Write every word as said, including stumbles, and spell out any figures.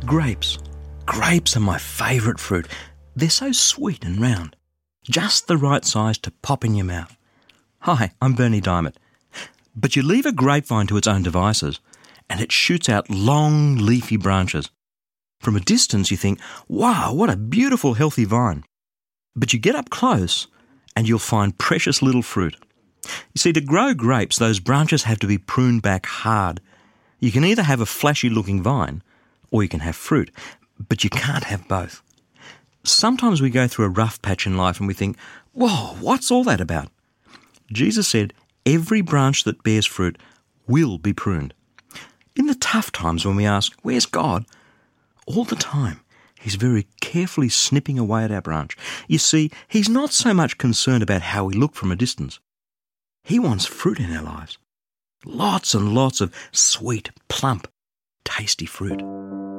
Grapes. Grapes are my favourite fruit. They're so sweet and round. Just the right size to pop in your mouth. Hi, I'm Bernie Diamond. But you leave a grapevine to its own devices, and it shoots out long, leafy branches. From a distance you think, wow, what a beautiful, healthy vine. But you get up close, and you'll find precious little fruit. You see, to grow grapes, those branches have to be pruned back hard. You can either have a flashy-looking vine, or you can have fruit, but you can't have both. Sometimes we go through a rough patch in life and we think, whoa, what's all that about? Jesus said, every branch that bears fruit will be pruned. In the tough times when we ask, where's God? All the time, he's very carefully snipping away at our branch. You see, he's not so much concerned about how we look from a distance. He wants fruit in our lives. Lots and lots of sweet, plump, tasty fruit.